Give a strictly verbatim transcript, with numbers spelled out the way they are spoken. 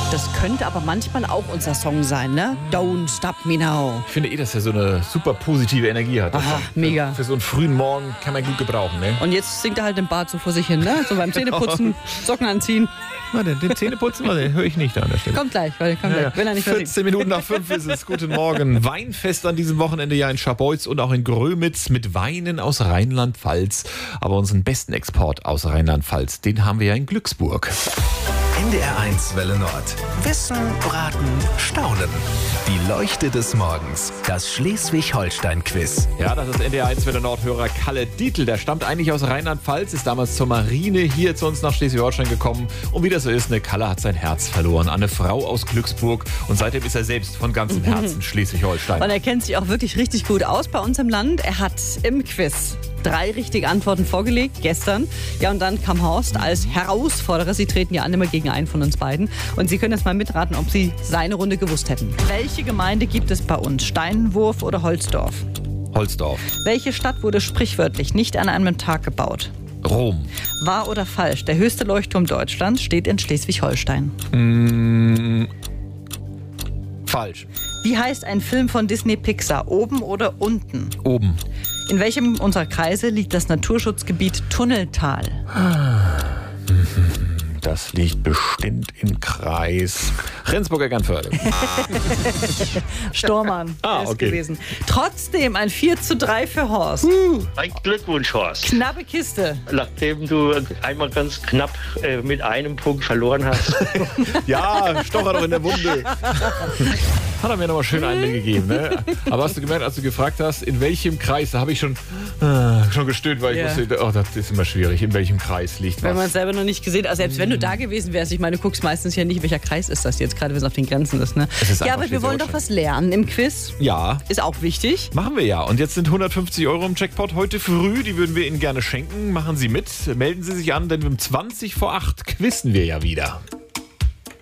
Das könnte aber manchmal auch unser Song sein, ne? Don't Stop Me Now. Ich finde eh, dass er so eine super positive Energie hat. Aha, mega. Für so einen frühen Morgen kann man gut gebrauchen, ne? Und jetzt singt er halt im Bad so vor sich hin, ne? So beim Zähneputzen, Socken anziehen. Warte, den Zähneputzen, warte, höre ich nicht an der Stelle. Kommt gleich, weil, kommt Ja, gleich, wenn er nicht mehr singt. vierzehn Minuten nach fünf ist es. Guten Morgen. Weinfest an diesem Wochenende ja in Scharbeutz und auch in Grömitz mit Weinen aus Rheinland-Pfalz. Aber unseren besten Export aus Rheinland-Pfalz, den haben wir ja in Glücksburg. N D R eins Welle Nord. Wissen, Raten, Staunen. Die Leuchte des Morgens. Das Schleswig-Holstein-Quiz. Ja, das ist N D R eins Welle Nord-Hörer Kalle Dietl. Der stammt eigentlich aus Rheinland-Pfalz, ist damals zur Marine hier zu uns nach Schleswig-Holstein gekommen. Und wie das so ist, ne, Kalle hat sein Herz verloren an eine Frau aus Glücksburg. Und seitdem ist er selbst von ganzem Herzen Schleswig-Holstein. Und er kennt sich auch wirklich richtig gut aus bei uns im Land. Er hat im Quiz drei richtige Antworten vorgelegt, gestern. Ja, und dann kam Horst als Herausforderer. Sie treten ja an immer gegen einen von uns beiden. Und Sie können jetzt mal mitraten, ob Sie seine Runde gewusst hätten. Welche Gemeinde gibt es bei uns? Steinwurf oder Holzdorf? Holzdorf. Welche Stadt wurde sprichwörtlich nicht an einem Tag gebaut? Rom. Wahr oder falsch? Der höchste Leuchtturm Deutschlands steht in Schleswig-Holstein. Mm, falsch. Wie heißt ein Film von Disney Pixar? Oben oder unten? Oben. In welchem unserer Kreise liegt das Naturschutzgebiet Tunneltal? Das liegt bestimmt im Kreis Rendsburg-Eckernförde. Stormann Ah, ist okay. gewesen. Trotzdem ein vier zu drei für Horst. Ein Glückwunsch, Horst. Knappe Kiste. Nachdem du einmal ganz knapp äh, mit einem Punkt verloren hast. Ja, Stocher doch in der Wunde. Hat er mir nochmal schön einen gegeben, ne? Aber hast du gemerkt, als du gefragt hast, in welchem Kreis, da habe ich schon, äh, schon gestöhnt, weil ich Ja. wusste, oh, das ist immer schwierig, in welchem Kreis liegt Wenn man was. es selber noch nicht gesehen hat, also selbst wenn du da gewesen wärst, ich meine, du guckst meistens ja nicht, welcher Kreis ist das jetzt, gerade wenn es auf den Grenzen ist, ne? Es ist Ja, einfach aber wir wollen doch was lernen im Quiz. Ja, Ist auch wichtig. machen wir ja. Und jetzt sind hundertfünfzig Euro im Jackpot heute früh, die würden wir Ihnen gerne schenken. Machen Sie mit, melden Sie sich an, denn um zwanzig vor acht quizzen wir ja wieder.